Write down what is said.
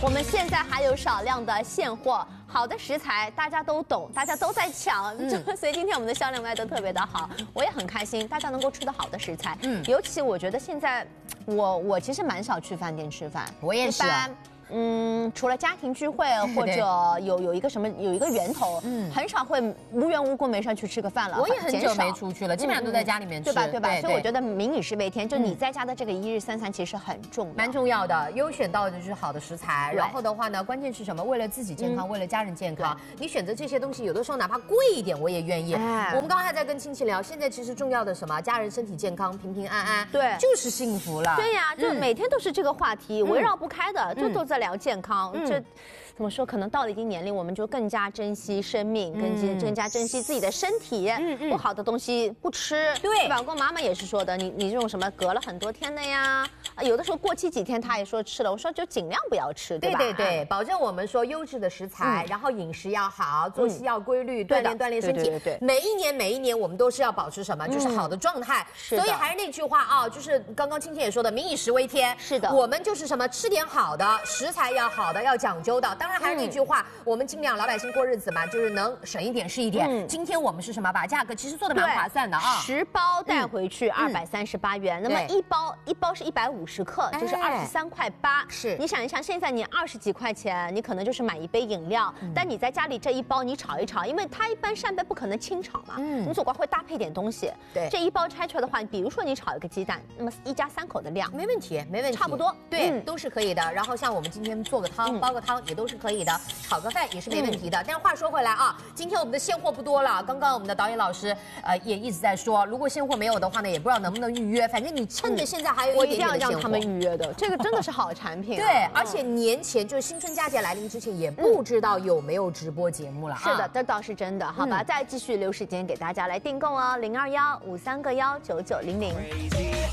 我们现在还有少量的现货，好的食材大家都懂，大家都在抢，所以今天我们的销量卖得特别的好，我也很开心，大家能够吃到好的食材。尤其我觉得现在我其实蛮少去饭店吃饭， 我也是啊。 除了家庭聚会或者有一个什么有一个源头，很少会无缘无故没事去吃个饭了。 我也很久没出去了，基本上都在家里面吃， 对吧？所以我觉得民以食为天，就你在家的这个一日三餐其实很重要， 蛮重要的。优选到的就是好的食材，然后的话呢，关键是什么？为了自己健康，为了家人健康，你选择这些东西，有的时候哪怕贵一点，我也愿意。我们刚刚还在跟亲戚聊，现在其实重要的什么？家人身体健康，平平安安， 对， 就是幸福了。 对呀，就每天都是这个话题，围绕不开的，就都在聊健康。这怎么说？可能到了一定年龄，我们就更加珍惜生命，更加珍惜自己的身体。不好的东西不吃，对吧？我妈妈也是说的，你这种什么隔了很多天的呀，有的时候过期几天，她也说吃了。我说就尽量不要吃，对吧？ 对，保证我们说优质的食材，然后饮食要好，作息要规律，锻炼身体。对，每一年我们都是要保持什么？就是好的状态。所以还是那句话啊，就是刚刚青青也说的，民以食为天。 是的， 我们就是什么吃点好的，食材要好的，要讲究的。当然还是那句话，我们尽量老百姓过日子嘛，就是能省一点是一点。今天我们是什么？把价格其实做的蛮划算的啊 ，10包带回去238元，那么一包是150克，就是23.8块。是，你想一想，现在你20几块钱，你可能就是买一杯饮料，但你在家里这一包你炒一炒，因为它一般扇贝不可能清炒嘛，你总归会搭配点东西。对，这一包拆出来的话，比如说你炒一个鸡蛋，那么1家3口的量， 没问题， 差不多。 对，都是可以的。然后像我们今天做个汤，煲个汤也都是可以的，炒个饭也是没问题的。但是话说回来啊，今天我们的现货不多了。刚刚我们的导演老师也一直在说，如果现货没有的话呢，也不知道能不能预约。反正你趁着现在还有一点点的现货， 我一定要让他们预约的。这个真的是好产品。 对，而且年前就是新春佳节来临之前，也不知道有没有直播节目了。 是的，这倒是真的。好吧，再继续留时间给大家来订购哦，02153个19900。